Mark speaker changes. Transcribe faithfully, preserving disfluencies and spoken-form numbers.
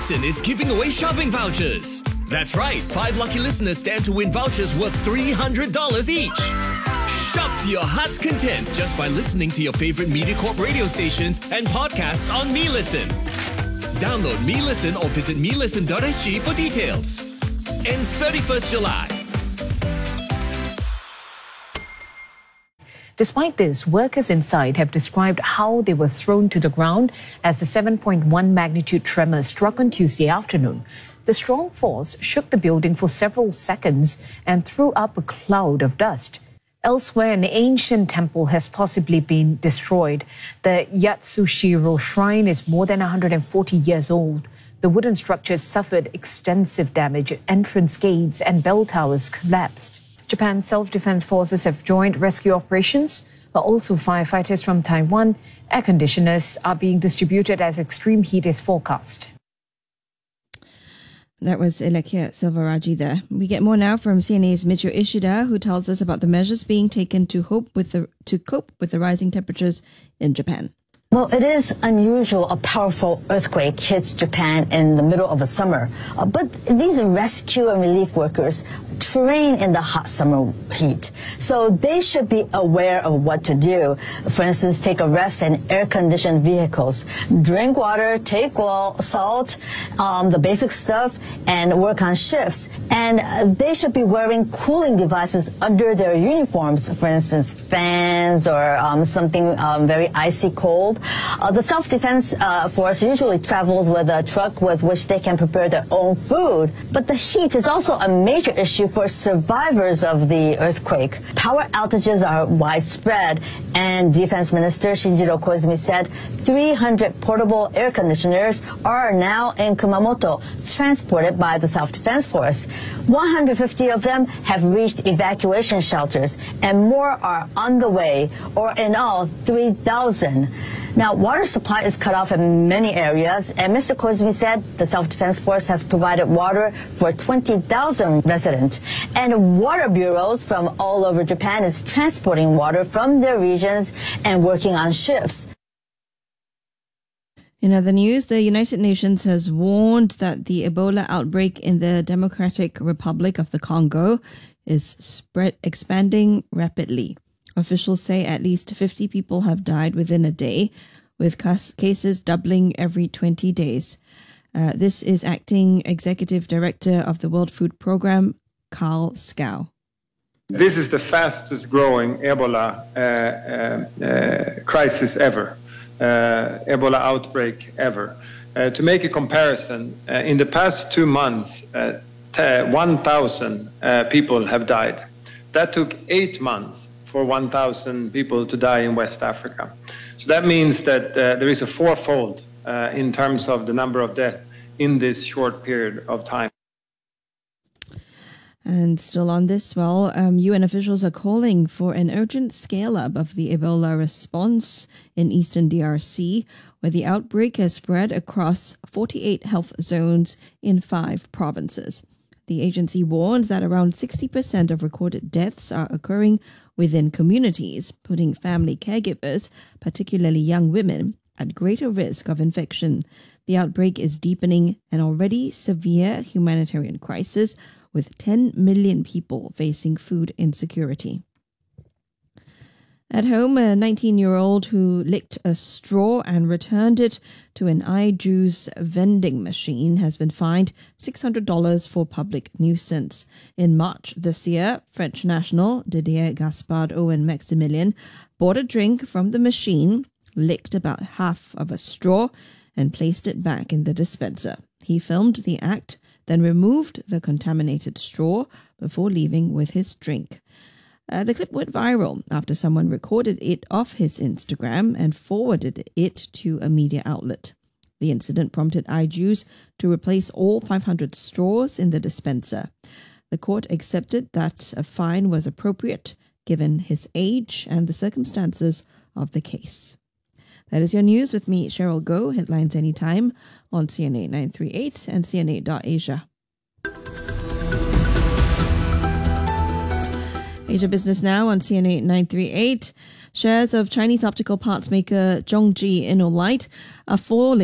Speaker 1: Listen is giving away shopping vouchers. That's right, five lucky listeners stand to win vouchers worth three hundred dollars each. Shop to your heart's content just by listening to your favorite MediaCorp radio stations and podcasts on MeListen. Download MeListen or visit me listen dot s g for details. Ends thirty-first July.
Speaker 2: Despite this, workers inside have described how they were thrown to the ground as the seven point one magnitude tremor struck on Tuesday afternoon. The strong force shook the building for several seconds and threw up a cloud of dust. Elsewhere, an ancient temple has possibly been destroyed. The Yatsushiro Shrine is more than one hundred forty years old. The wooden structures suffered extensive damage. Entrance gates and bell towers collapsed. Japan's self-defense forces have joined rescue operations, but also firefighters from Taiwan. Air conditioners are being distributed as extreme heat is forecast.
Speaker 3: That was Ilekia Silvaraji there. We get more now from C N A's Michio Ishida, who tells us about the measures being taken to hope with the to cope with the rising temperatures in Japan.
Speaker 4: Well, it is unusual a powerful earthquake hits Japan in the middle of the summer. Uh, but these rescue and relief workers train in the hot summer heat. So they should be aware of what to do. For instance, take a rest in air-conditioned vehicles. Drink water, take wall, salt, um, the basic stuff, and work on shifts. And uh, they should be wearing cooling devices under their uniforms. For instance, fans or um, something um, very icy cold. Uh, the self-defense uh, force usually travels with a truck with which they can prepare their own food. But the heat is also a major issue for survivors of the earthquake. Power outages are widespread, and Defense Minister Shinjiro Koizumi said three hundred portable air conditioners are now in Kumamoto, transported by the self-defense force. one hundred fifty of them have reached evacuation shelters, and more are on the way, or in all, three thousand. Now, water supply is cut off in many areas, and Mister Koizumi said the self-defense force has provided water for twenty thousand residents. And water bureaus from all over Japan is transporting water from their regions and working on shifts.
Speaker 3: In other news, the United Nations has warned that the Ebola outbreak in the Democratic Republic of the Congo is spread expanding rapidly. Officials say at least fifty people have died within a day, with cases doubling every twenty days. Uh, this is Acting Executive Director of the World Food Programme, Carl Scow.
Speaker 5: This is the fastest growing Ebola uh, uh, uh, crisis ever, uh, Ebola outbreak ever. Uh, to make a comparison, uh, in the past two months, uh, one thousand uh, people have died. That took eight months for one thousand people to die in West Africa. So that means that uh, there is a fourfold uh, in terms of the number of deaths in this short period of time.
Speaker 3: And still on this, well, um, U N officials are calling for an urgent scale-up of the Ebola response in eastern D R C, where the outbreak has spread across forty-eight health zones in five provinces. The agency warns that around sixty percent of recorded deaths are occurring within communities, putting family caregivers, particularly young women, at greater risk of infection. The outbreak is deepening an already severe humanitarian crisis, with ten million people facing food insecurity. At home, a nineteen-year-old who licked a straw and returned it to an iJuice vending machine has been fined six hundred dollars for public nuisance. In March this year, French national Didier Gaspard Owen Maximilien bought a drink from the machine, licked about half of a straw, and placed it back in the dispenser. He filmed the act, then removed the contaminated straw before leaving with his drink. Uh, the clip went viral after someone recorded it off his Instagram and forwarded it to a media outlet. The incident prompted iJuice to replace all five hundred straws in the dispenser. The court accepted that a fine was appropriate given his age and the circumstances of the case. That is your news with me, Cheryl Goh. Headlines anytime on C N A nine three eight and C N A dot asia. Asia Business Now on C N A nine three eight. Shares of Chinese optical parts maker Zhongji Innolight are falling